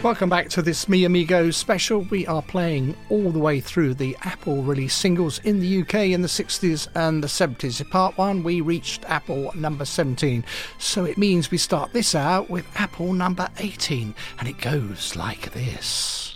Welcome back to this Me Amigos special. We are playing all the way through the Apple release singles in the UK in the 60s and the 70s. In part 1, we reached Apple number 17. So it means we start this hour with Apple number 18. And it goes like this.